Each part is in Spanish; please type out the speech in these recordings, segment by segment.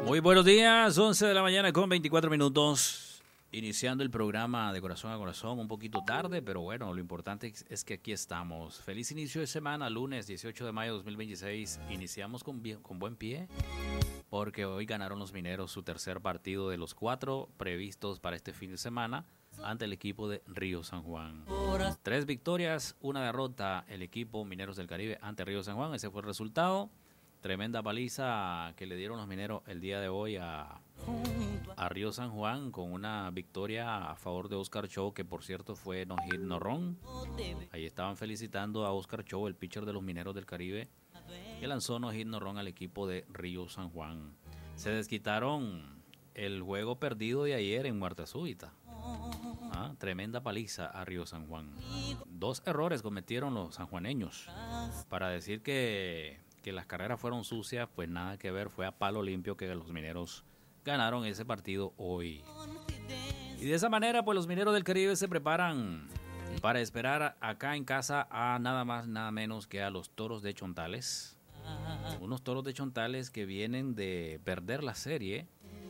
Muy buenos días, 11 de la mañana con 24 minutos, iniciando el programa de Corazón a Corazón, un poquito tarde, pero bueno, lo importante es que aquí estamos. Feliz inicio de semana, lunes 18 de mayo de 2026, iniciamos con buen pie, porque hoy ganaron los Mineros su tercer partido de los 4 previstos para este fin de semana ante el equipo de Río San Juan. 3 victorias, 1 derrota el equipo Mineros del Caribe ante Río San Juan, ese fue el resultado. Tremenda paliza que le dieron los Mineros el día de hoy a Río San Juan, con una victoria a favor de Oscar Cho, que por cierto fue no hit no run. Ahí estaban felicitando a Oscar Cho, el pitcher de los Mineros del Caribe, que lanzó no hit no run al equipo de Río San Juan. Se desquitaron el juego perdido de ayer en Muerte Súbita. Tremenda paliza a Río San Juan. 2 errores cometieron los sanjuaneños. Para decir que las carreras fueron sucias, pues nada que ver, fue a palo limpio que los Mineros ganaron ese partido hoy. Y de esa manera, pues los Mineros del Caribe se preparan para esperar acá en casa a nada más, nada menos que a los Toros de Chontales. Unos Toros de Chontales que vienen de perder la serie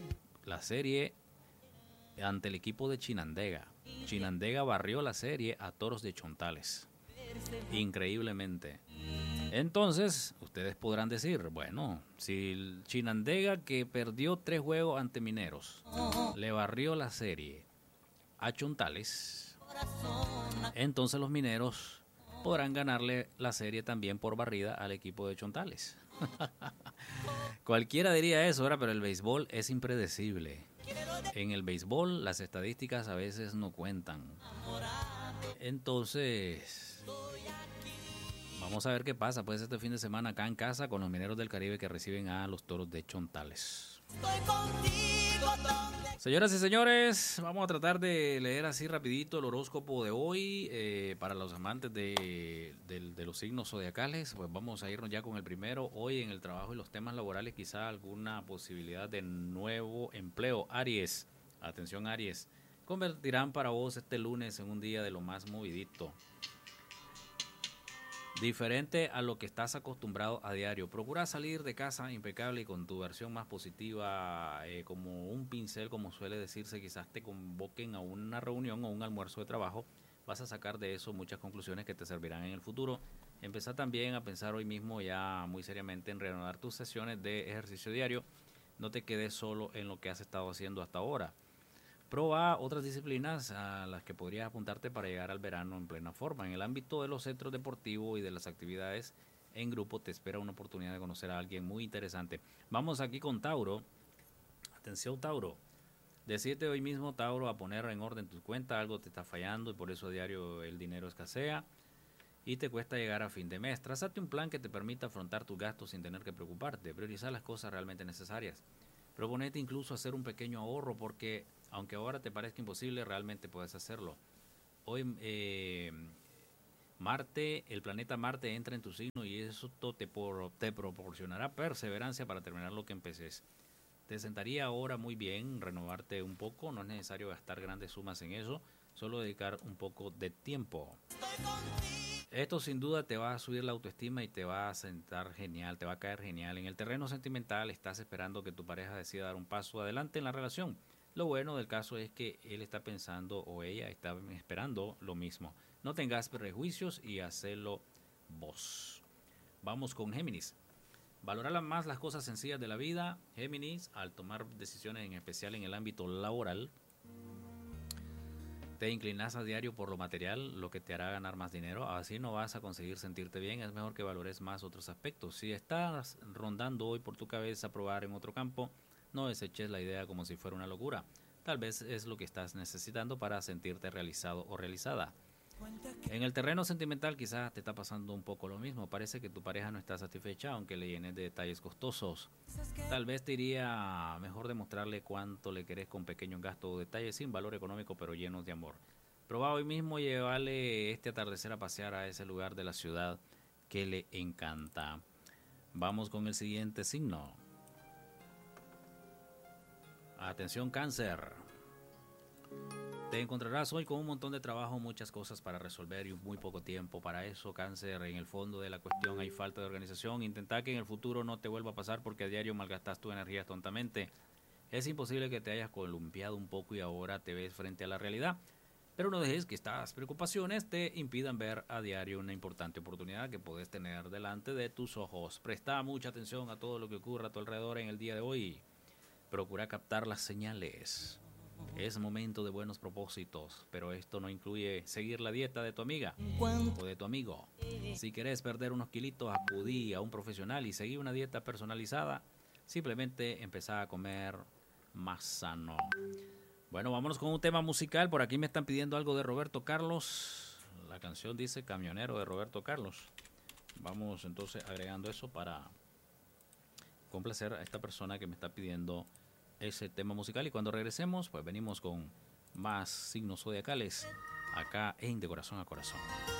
ante el equipo de Chinandega. Chinandega barrió la serie a Toros de Chontales, increíblemente. Entonces, ustedes podrán decir, bueno, si el Chinandega, que perdió 3 juegos ante Mineros, le barrió la serie a Chontales, entonces los Mineros podrán ganarle la serie también por barrida al equipo de Chontales. Cualquiera diría eso, ¿verdad? Pero el béisbol es impredecible. En el béisbol las estadísticas a veces no cuentan. Entonces, vamos a ver qué pasa pues este fin de semana acá en casa con los Mineros del Caribe que reciben a los Toros de Chontales. Señoras y señores, vamos a tratar de leer así rapidito el horóscopo de hoy. Para los amantes de los signos zodiacales, pues vamos a irnos ya con el primero. Hoy en el trabajo y los temas laborales, quizá alguna posibilidad de nuevo empleo. Aries, atención Aries, convertirán para vos este lunes en un día de lo más movidito, diferente a lo que estás acostumbrado a diario. Procura salir de casa impecable y con tu versión más positiva, como un pincel, como suele decirse. Quizás te convoquen a una reunión o un almuerzo de trabajo. Vas a sacar de eso muchas conclusiones que te servirán en el futuro. Empezá también a pensar hoy mismo ya muy seriamente en reanudar tus sesiones de ejercicio diario. No te quedes solo en lo que has estado haciendo hasta ahora. Proba otras disciplinas a las que podrías apuntarte para llegar al verano en plena forma. En el ámbito de los centros deportivos y de las actividades en grupo te espera una oportunidad de conocer a alguien muy interesante. Vamos aquí con Tauro. Atención Tauro. Decídete hoy mismo, Tauro, a poner en orden tu cuenta. Algo te está fallando y por eso a diario el dinero escasea y te cuesta llegar a fin de mes. Trázate un plan que te permita afrontar tus gastos sin tener que preocuparte. Priorizar las cosas realmente necesarias. Proponete incluso hacer un pequeño ahorro, porque aunque ahora te parezca imposible, realmente puedes hacerlo. Hoy Marte, el planeta Marte entra en tu signo y eso te proporcionará perseverancia para terminar lo que empeces. Te sentaría ahora muy bien renovarte un poco, no es necesario gastar grandes sumas en eso, solo dedicar un poco de tiempo. Esto sin duda te va a subir la autoestima y te va a sentar genial, te va a caer genial. En el terreno sentimental estás esperando que tu pareja decida dar un paso adelante en la relación. Lo bueno del caso es que él está pensando o ella está esperando lo mismo. No tengas prejuicios y hacelo vos. Vamos con Géminis. Valorar más las cosas sencillas de la vida, Géminis, al tomar decisiones en especial en el ámbito laboral. Te inclinas a diario por lo material, lo que te hará ganar más dinero. Así no vas a conseguir sentirte bien. Es mejor que valores más otros aspectos. Si estás rondando hoy por tu cabeza probar en otro campo, no deseches la idea como si fuera una locura. Tal vez es lo que estás necesitando para sentirte realizado o realizada. En el terreno sentimental quizás te está pasando un poco lo mismo. Parece que tu pareja no está satisfecha aunque le llenes de detalles costosos. Tal vez te iría mejor demostrarle cuánto le querés con pequeños gastos o detalles sin valor económico pero llenos de amor. Proba hoy mismo llevarle este atardecer a pasear a ese lugar de la ciudad que le encanta. Vamos con el siguiente signo. Atención Cáncer. Te encontrarás hoy con un montón de trabajo, muchas cosas para resolver y muy poco tiempo para eso. Cáncer, en el fondo de la cuestión hay falta de organización. Intenta que en el futuro no te vuelva a pasar porque a diario malgastas tu energía tontamente. Es imposible que te hayas columpiado un poco y ahora te ves frente a la realidad. Pero no dejes que estas preocupaciones te impidan ver a diario una importante oportunidad que puedes tener delante de tus ojos. Presta mucha atención a todo lo que ocurra a tu alrededor en el día de hoy. Procura captar las señales. Es momento de buenos propósitos, pero esto no incluye seguir la dieta de tu amiga o de tu amigo. Si querés perder unos kilitos, acudí a un profesional y seguí una dieta personalizada. Simplemente empezá a comer más sano. Bueno, vámonos con un tema musical. Por aquí me están pidiendo algo de Roberto Carlos. La canción dice Camionero de Roberto Carlos. Vamos entonces agregando eso para complacer a esta persona que me está pidiendo ese tema musical. Y cuando regresemos, pues venimos con más signos zodiacales acá en De Corazón a Corazón.